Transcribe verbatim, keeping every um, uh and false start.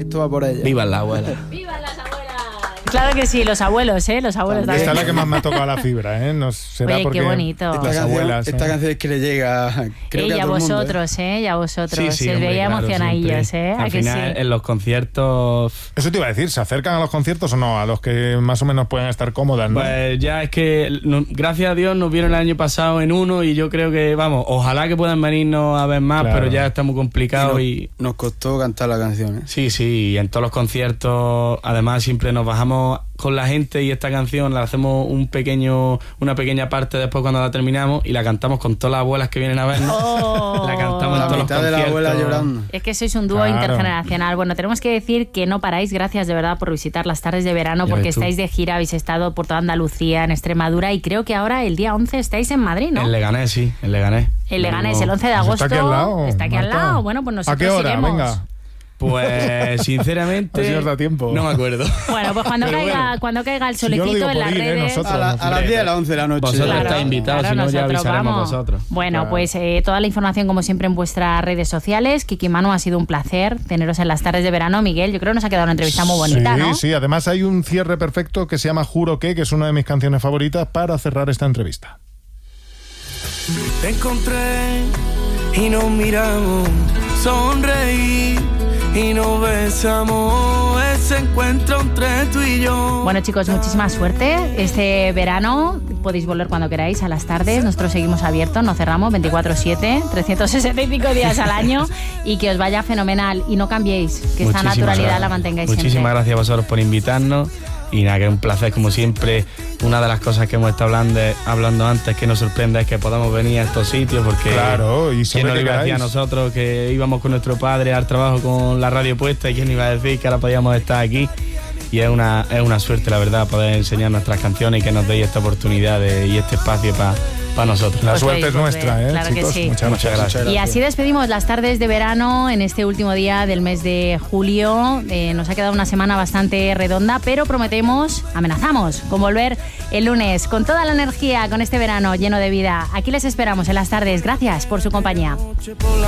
esto va por ella. Viva la abuela. ¡Viva las abuelas! Claro que sí, los abuelos, ¿eh? Los abuelos también. Esta es la que más me ha tocado la fibra, ¿eh? No será Oye, porque qué bonito. las Esta canción, abuelas, esta ¿eh? canción es que le llega, creo Eh, que a y a todo el mundo, vosotros, ¿eh? Y a vosotros. Sí, sí, Se hombre, veía claro, emocionadillos, siempre. ¿eh? ¿A Al que final, sí? en los conciertos... Eso te iba a decir, ¿se acercan a los conciertos o no? A los que más o menos pueden estar cómodas, ¿no? Pues ya es que, no, gracias a Dios, nos vieron el año pasado en uno y yo creo que, vamos, ojalá que puedan venirnos a ver más, Claro. pero ya está muy complicado Y y... nos, nos costó cantar la canción, ¿eh? Sí, sí, y en todos los conciertos, además siempre nos bajamos con la gente y esta canción la hacemos un pequeño, una pequeña parte después cuando la terminamos y la cantamos con todas las abuelas que vienen a vernos. Oh. La cantamos La en todos los mitad de la abuela conciertos. llorando. Es que sois un dúo Claro. intergeneracional. Bueno, tenemos que decir que no paráis. Gracias de verdad por visitar las tardes de verano, Ya porque ves tú. estáis de gira, habéis estado por toda Andalucía, en Extremadura, y creo que ahora el día once estáis en Madrid, ¿no? En Leganés, sí, en Leganés. El Leganés, No. el once de Pues agosto. está aquí al lado, Está aquí al Marta. lado. Bueno, pues nosotros ¿A qué hora? iremos. Venga. Pues, sinceramente... A ver si os da tiempo. No me acuerdo. Bueno, pues cuando Pero caiga, bueno, cuando caiga el si yo lo solecito digo en las por ir, ¿eh? redes. Nosotros. A, la- a las diez de la once de la noche. Vosotros Claro, estáis invitados, claro, si no ya nosotros avisaremos vamos. vosotros. Bueno, Claro. pues eh, toda la información como siempre en vuestras redes sociales. Kiki y Manu, ha sido un placer teneros en las tardes de verano. Miguel, yo creo que nos ha quedado una entrevista muy bonita, sí, ¿no? Sí, además hay un cierre perfecto que se llama Juro que, que es una de mis canciones favoritas para cerrar esta entrevista. Te encontré y nos miramos, sonreí y nos besamos, ese encuentro entre tú y yo. Bueno, chicos, muchísima suerte. Este verano podéis volver cuando queráis a las tardes. Nosotros seguimos abiertos, no cerramos, veinticuatro siete, trescientos sesenta y cinco días al año. Y que os vaya fenomenal. Y no cambiéis, que esta Muchísimas naturalidad gracias. la mantengáis Muchísimas siempre. gracias a vosotros por invitarnos. Y nada, que es un placer como siempre. Una de las cosas que hemos estado hablando, hablando antes que nos sorprende es que podamos venir a estos sitios porque Claro, y quién siempre nos que iba a decir a queráis. nosotros que íbamos con nuestro padre al trabajo con la radio puesta y quién iba a decir que ahora podíamos estar aquí. Y es una, es una suerte, la verdad, poder enseñar nuestras canciones y que nos deis esta oportunidad de, y este espacio para pa nosotros. La Os suerte veis es nuestra, volver, ¿eh, claro que chicos? sí. Muchas, Muchas gracias. gracias. Y así despedimos las tardes de verano en este último día del mes de julio. Eh, nos ha quedado una semana bastante redonda, pero prometemos, amenazamos con volver el lunes con toda la energía, con este verano lleno de vida. Aquí les esperamos en las tardes. Gracias por su compañía.